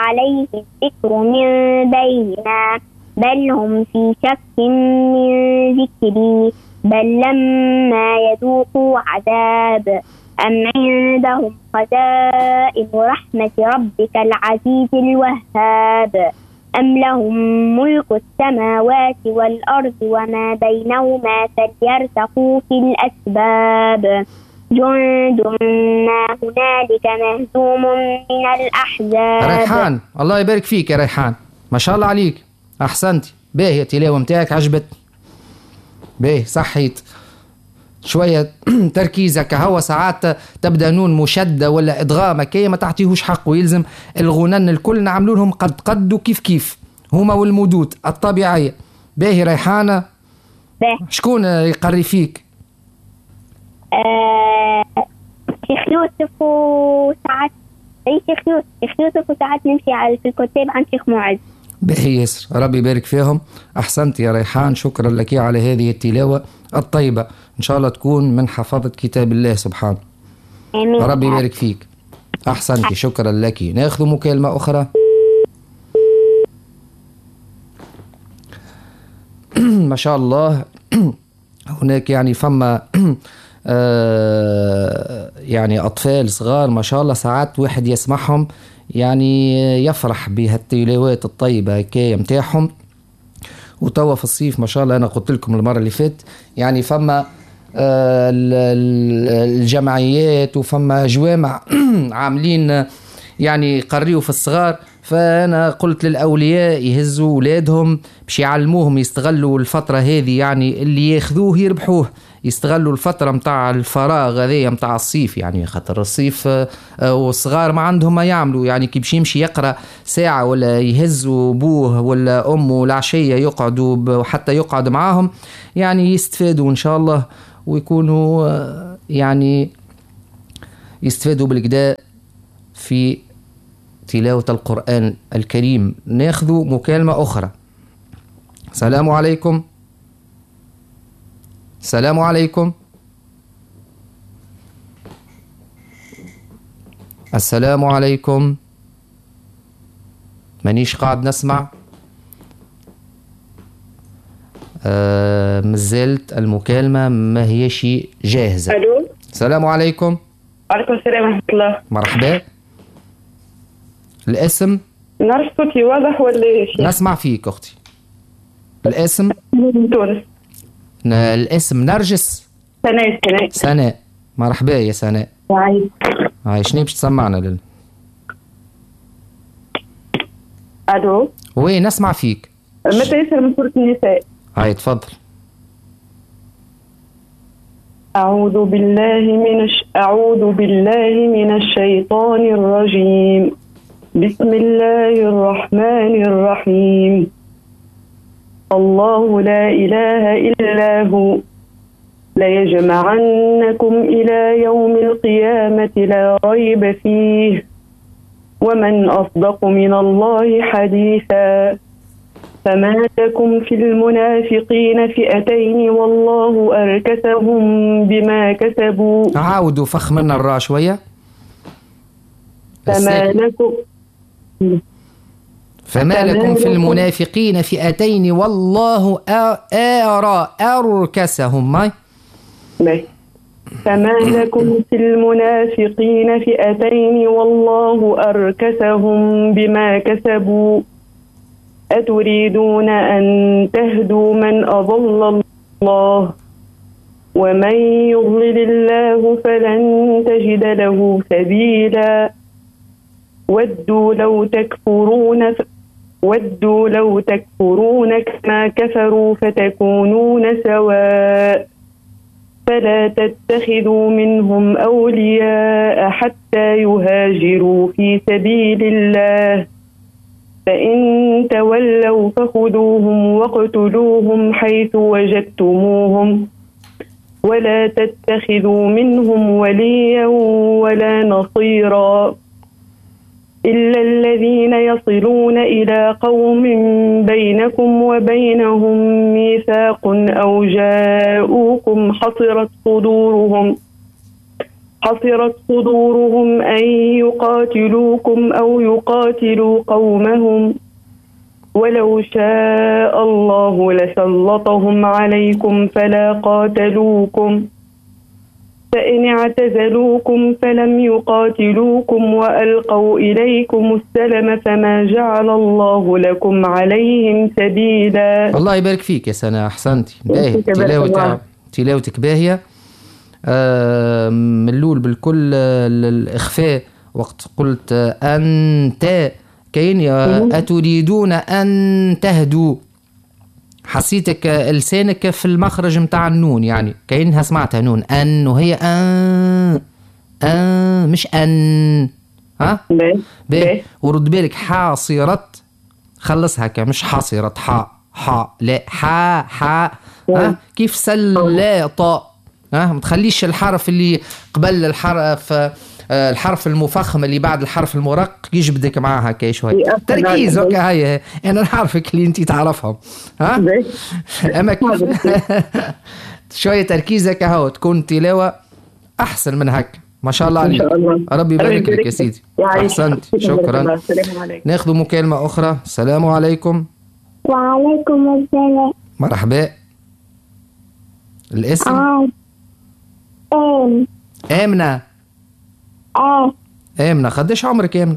عليه الذكر من بيننا بل هم في شك من ذكري بل لما يذوقوا عذاب أم عندهم خزائن رحمة ربك العزيز الوهاب أم لهم ملك السماوات والأرض وما بينهما فليرتقوا في الأسباب جند ما هنالك مهزوم من الأحزاب. ريحان الله يبارك فيك يا ريحان، ما شاء الله عليك، أحسنتي. باهي التلاوة متاعك عجبتني، باهي صحيت شوية تركيزك. هوا ساعات تبدأ نون مشدة ولا إدغام كي ما تعطيهوش حق، ويلزم الغنن الكل نعملوا لهم قد وكيف كيف هما والمدود الطبيعية. باهي ريحانة، شكون يقري فيك؟ شيخ يوسف وساعات شيخ يوسف وساعات نمشي على في الكتاب عن شيخ معز. باهي ياسر، ربي يبارك فيهم. أحسنت يا ريحان، شكرا لك على هذه التلاوة الطيبة، إن شاء الله تكون من حفظة كتاب الله سبحانه. آمين. ربي يبارك فيك، أحسنتي، شكرا لك. ناخذ مكالمة أخرى. ما شاء الله هناك يعني فما يعني أطفال صغار ما شاء الله ساعات واحد يسمعهم يعني يفرح بهالتلاوات الطيبة هكايا متاعهم. وتوا في الصيف ما شاء الله، أنا قلت لكم المرة اللي فات يعني فما الجمعيات وفما جوامع عاملين يعني يقريوا في الصغار، فأنا قلت للأولياء يهزوا أولادهم باش يعلموهم يستغلوا الفترة هذه، يعني اللي ياخذوه يربحوه، يستغلوا الفترة متاع الفراغ هذه متاع الصيف، يعني خاطر الصيف والصغار ما عندهم ما يعملوا، يعني كي باش يمشي يقرأ ساعة ولا يهزوا أبوه ولا أمه العشية يقعدوا حتى يقعد معاهم، يعني يستفادوا إن شاء الله ويكونوا يعني يستفادوا بالكداء في تلاوة القرآن الكريم. ناخذ مكالمة أخرى. السلام عليكم. السلام عليكم. السلام عليكم. مانيش قاعد نسمع. مازالت المكالمة ما هيش جاهزة. ألو. السلام عليكم. وعليكم السلام ورحمة الله. مرحبا. الاسم؟ نعرف صوتي واضح ولا ايش؟ نسمع فيك أختي. الاسم؟ من تونس. الاسم نرجس؟ سناء. مرحبا يا سناء. هاي شنو باش تسمعنا ألو. وين نسمع فيك؟ متى يسر من سورة النساء. هاي تفضل. أعوذ بالله من الشيطان الرجيم. بسم الله الرحمن الرحيم. الله لا إله إلا هو ليجمعنكم إلى يوم القيامة لا ريب فيه ومن أصدق من الله حديثا. فما لكم في المنافقين فئتين والله أركسهم بما كسبوا. عاودوا فخ من الراء شوية. فما لكم في المنافقين فئتين والله أركسهم. فما لكم في المنافقين فئتين والله أركسهم بما كسبوا. أتريدون أن تهدوا من أضل الله ومن يضلل الله فلن تجد له سبيلا. ودوا لو تكفرون كما كفروا فتكونون سواء فلا تتخذوا منهم أولياء حتى يهاجروا في سبيل الله فإن تولوا فخذوهم واقتلوهم حيث وجدتموهم ولا تتخذوا منهم وليا ولا نصيرا إلا الذين يصلون إلى قوم بينكم وبينهم ميثاق أو جاءوكم حصرت صدورهم أن يقاتلوكم أو يقاتلوا قومهم ولو شاء الله لسلطهم عليكم فلا قاتلوكم فإن اعتزلوكم فلم يقاتلوكم وألقوا إليكم السلم فما جعل الله لكم عليهم سبيلا. الله يبارك فيك يا سناء، أحسنتي. تلاوتك باهية. ملول بالكل الإخفاء وقت قلت أنت كاين أتريدون أن تهدوا، حسيتك لسانك في المخرج متاع النون، يعني كاينها سمعتها نون أن وهي مش أن. ها باهي. ورد بالك حاصرت خلصها مش حاصرت حا لا حا كيف سلاطة. ما تخليش الحرف اللي قبل الحرف المفخم اللي بعد الحرف المرقق يجبدك معاها كي شوي تركيز. هاي انا نعرفك اللي انت تعرفهم. اما كيف شويه تركيزك اهو تكون تلاوه احسن من هكا. ما شاء الله عليك، ربي يبارك لك يا سيدي. احسنت، شكرا. ناخذ مكالمه اخرى. السلام عليكم. وعليكم السلام. مرحبا. الاسم؟ آمنة. آمنة، قديش عمرك يا آمنة؟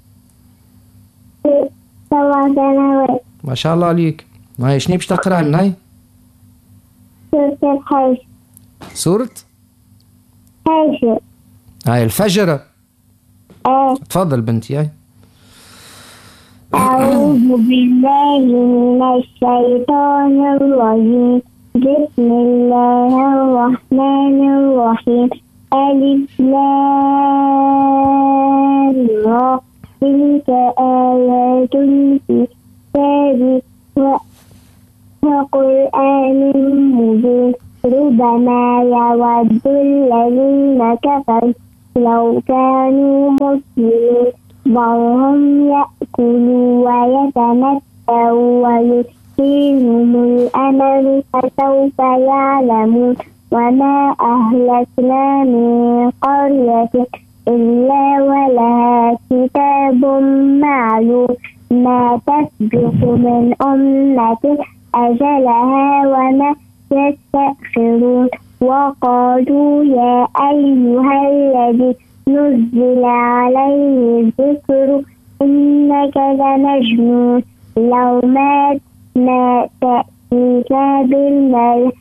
7 سنوات. ما شاء الله عليك. هاي شنو باش تقرا لنا؟ هاي سورة الحج. سورة الفجر. هاي الفجر. تفضل بنتي. هاي أعوذ بالله من الشيطان الرجيم. بسم الله الرحمن الرحيم. ألف لام را. تلك آيات الكتاب وقرآن مبين. ربما يود الذين كفروا لو كانوا مسلمين ذرهم يأكلوا ويتمتعوا ويلهيهم الأمل فسوف يعلمون. وما أهلكنا من قرية إلا ولها كتاب معلوم ما تسبق من أمة أجلها وما يستأخرون. وقالوا يا أيها الذي نزل عليه الذكر إنك لمجنون لو ما تأتينا بالملائكة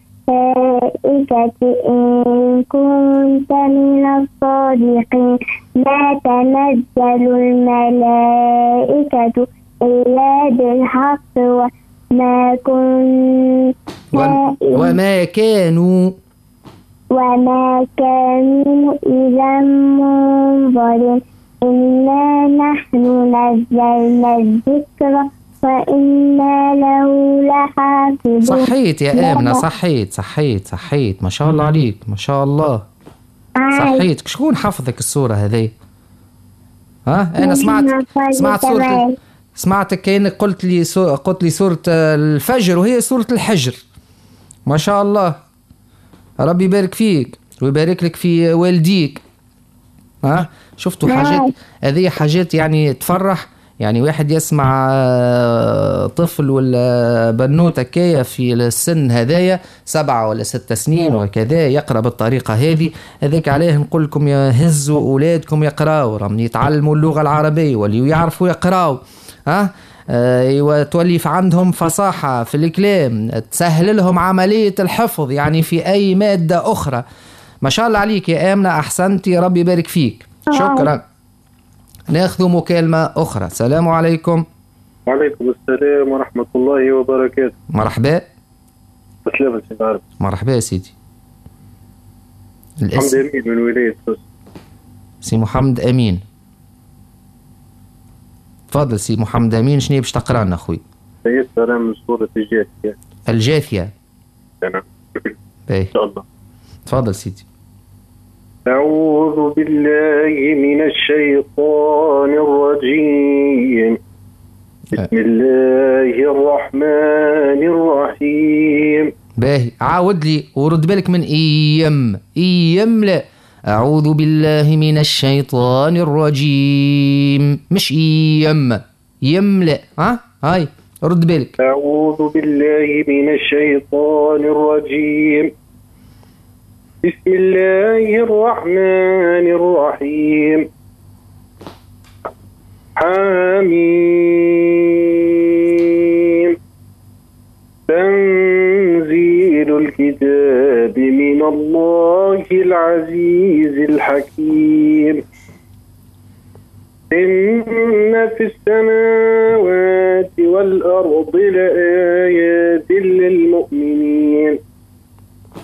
إن كنت من الصادقين. ما تنزل الملائكة إلا بالحق وما كانوا إذا منظرين. إنا نحن نزلنا الذكر وإنا له لحافظون. صحيت يا آمنة، صحيت. ما شاء الله عليك، ما شاء الله. صحيت. شكون حفظك السورة هذه؟ أنا سمعت سورة، سمعتك كأنك قلت لي سورة الفجر وهي سورة الحجر. ما شاء الله، ربي يبارك فيك ويبارك لك في والديك. شفتوا حاجات هذه، حاجات يعني تفرح. يعني واحد يسمع طفل ولا بنوتة كاية في السن هذايا 7 ولا 6 سنين وكذا يقرأ بالطريقة هذه، هذاك عليه نقول لكم يهزوا أولادكم يقرأوا، راهم يتعلموا اللغة العربية وليوا يعرفوا يقرأوا. وتولي عندهم فصاحة في الكلام، تسهل لهم عملية الحفظ يعني في أي مادة أخرى. ما شاء الله عليك يا آمنة، أحسنتي، ربي يبارك فيك. شكرا. ناخذ مكالمة أخرى. السلام عليكم. وعليكم السلام ورحمة الله وبركاته. مرحبا. بسلامة سيدي عارف. مرحبا يا سيدي. محمد أمين من ولاية سوس. سي محمد أمين، تفضل سي محمد أمين. شنو باش تقرأ لنا أخوي؟ سيد سلام من سورة الجاثية. الجاثية. نعم. إن شاء الله. تفضل سيدي. أعوذ بالله من الشيطان الرجيم. بسم الله الرحمن الرحيم. باهي، عاود لي ورد بالك من إيم لا أعوذ بالله من الشيطان الرجيم، مش يم لا. هاي رد بالك. أعوذ بالله من الشيطان الرجيم. بسم الله الرحمن الرحيم. حميم. تنزيل الكتاب من الله العزيز الحكيم. إن في السماوات والأرض لآيات للمؤمنين